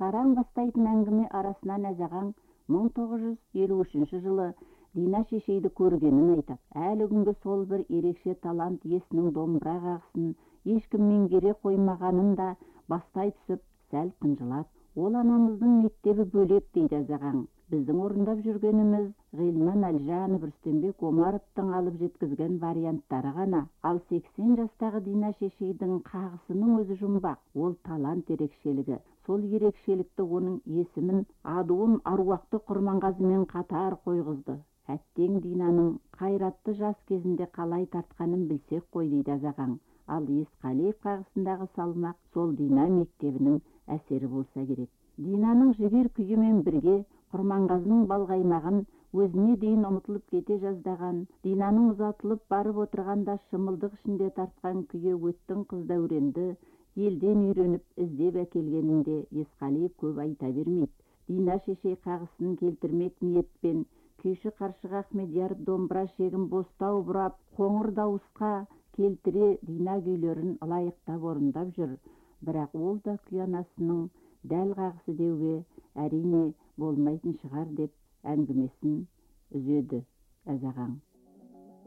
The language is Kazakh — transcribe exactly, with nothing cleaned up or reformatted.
сараң бастайтын әңгіме арасынан әзағаң мың тоғыз жүз елу үшінші жылы Дина шешейді көргенін айтады. Әлі күнге сол бір ерекше талант иесінің домбыра қағысын ешкім меңгере қоймағанын да бастай түсіп сәл қынжылады. Ол анамыздың мектебі бөлек дейді әзағаң. Біздің орындап жүргеніміз Ғилман Әлжанов, Рүстембек Омаровтың алып жеткізген варианттары ғана. Ал сексен жастағы Дина шешейдің қағысының өзі жұмбақ. Ол талант ерекшелігі. Сол ерекшелікті оның есімін адуын Аруақты Құрманғазымен қатар қойғызды. Әттең Динаның қайратты жас кезінде қалай тартқанын білсек қой дейді әзағаң. Ал Есқалиев қағысындағы салмақ сол Дина мектебінің әсері болса керек. Динаның жігер күйімен бірге Құрманғазының балғаймағын өзіне дейін ұмытылып кете жаздаған, Динаның ұзатылып барып отырғанда шымылдық ішінде тартқан күйі өттің қыз дәуренді елден үйреніп іздеп әкелгенінде Есқалиев көп айта бермейді. Дина шешей қағысын келтірмек ниетпен күйші Қаршыға Ахмедияров домбыра шегін бостау бұрап, қоңыр дауысқа келтіре Дина күйлерін лайықтап орындап жүр. Бірақ ол да күй анасының дәл қағысы деуге әрине болмайтын шығар деп әңгімесін үзеді әзағаң.